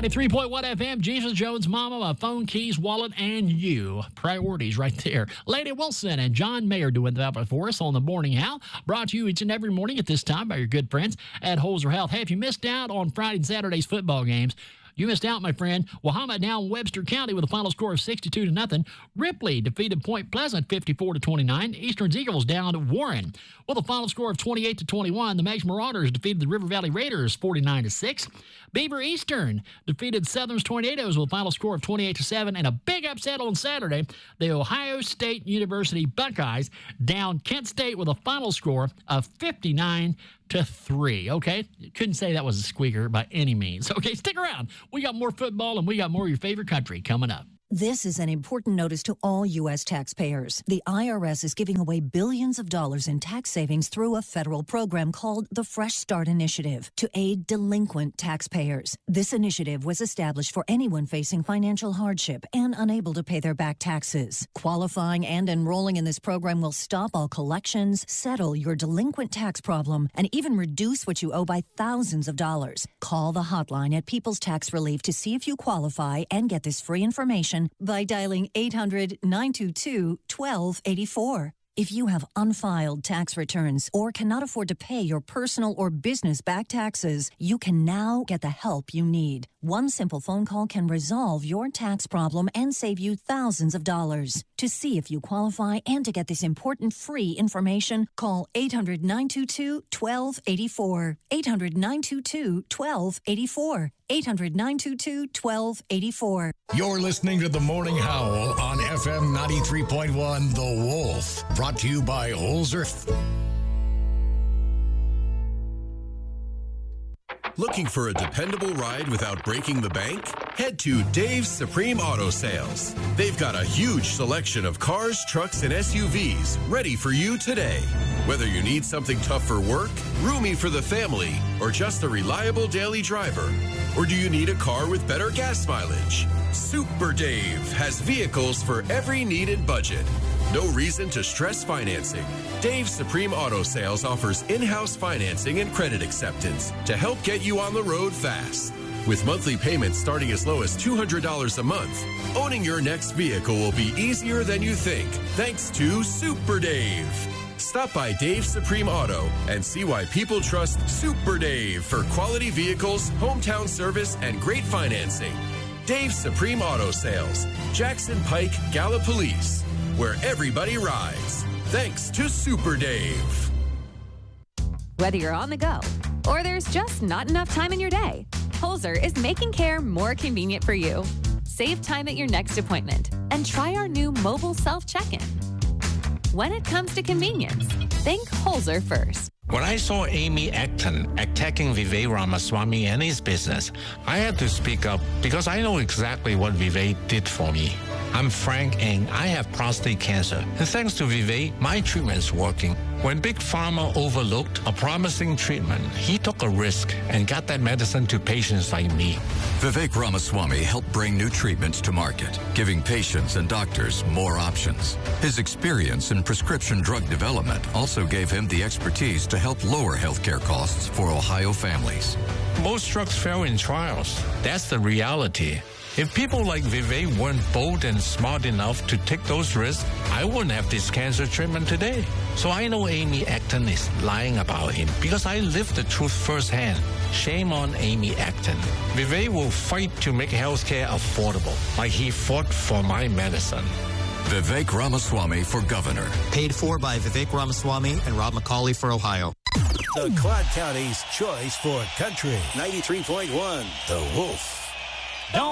93.1 FM, Jesus Jones, Mama, my phone, keys, wallet, and you. Priorities right there. Lady Wilson and John Mayer doing that for us on the Morning How. Brought to you each and every morning at this time by your good friends at Holzer Health. Hey, if you missed out on Friday and Saturday's football games, you missed out, my friend. Wahama down Webster County with a final score of 62-0. Ripley defeated Point Pleasant 54-29. Eastern's Eagles down to Warren with a final score of 28-21. The Mags Marauders defeated the River Valley Raiders 49-6. Beaver Eastern defeated Southern's Tornadoes with a final score of 28-7. And a big upset on Saturday, the Ohio State University Buckeyes down Kent State with a final score of 59-3. Okay, couldn't say that was a squeaker by any means. Okay, stick around. We got more football and we got more of your favorite country coming up. This is an important notice to all U.S. taxpayers. The IRS is giving away billions of dollars in tax savings through a federal program called the Fresh Start Initiative to aid delinquent taxpayers. This initiative was established for anyone facing financial hardship and unable to pay their back taxes. Qualifying and enrolling in this program will stop all collections, settle your delinquent tax problem, and even reduce what you owe by thousands of dollars. Call the hotline at People's Tax Relief to see if you qualify and get this free information by dialing 800-922-1284. If you have unfiled tax returns or cannot afford to pay your personal or business back taxes, you can now get the help you need. One simple phone call can resolve your tax problem and save you thousands of dollars. To see if you qualify and to get this important free information, call 800-922-1284. 800-922-1284. 800-922-1284. You're listening to The Morning Howl on FM 93.1 The Wolf. Brought to you by Holzer. Looking for a dependable ride without breaking the bank? Head to Dave's Supreme Auto Sales. They've got a huge selection of cars, trucks, and SUVs ready for you today. Whether you need something tough for work, roomy for the family, or just a reliable daily driver, or do you need a car with better gas mileage? Super Dave has vehicles for every need and budget. No reason to stress financing. Dave's Supreme Auto Sales offers in-house financing and credit acceptance to help get you on the road fast. With monthly payments starting as low as $200 a month, owning your next vehicle will be easier than you think, thanks to Super Dave. Stop by Dave's Supreme Auto and see why people trust Super Dave for quality vehicles, hometown service, and great financing. Dave's Supreme Auto Sales, Jackson Pike, Gallipolis, where everybody rides. Thanks to Super Dave. Whether you're on the go or there's just not enough time in your day, Holzer is making care more convenient for you. Save time at your next appointment and try our new mobile self-check-in. When it comes to convenience, think Holzer first. When I saw Amy Acton attacking Vivek Ramaswamy and his business, I had to speak up because I know exactly what Vivek did for me. I'm Frank and I have prostate cancer. And thanks to Vivek, my treatment's working. When Big Pharma overlooked a promising treatment, he took a risk and got that medicine to patients like me. Vivek Ramaswamy helped bring new treatments to market, giving patients and doctors more options. His experience in prescription drug development also gave him the expertise to help lower healthcare costs for Ohio families. Most drugs fail in trials. That's the reality. If people like Vivek weren't bold and smart enough to take those risks, I wouldn't have this cancer treatment today. So I know Amy Acton is lying about him because I lived the truth firsthand. Shame on Amy Acton. Vivek will fight to make healthcare affordable, like he fought for my medicine. Vivek Ramaswamy for governor. Paid for by Vivek Ramaswamy and Rob McCauley for Ohio. The Clark County's choice for country. 93.1 The Wolf.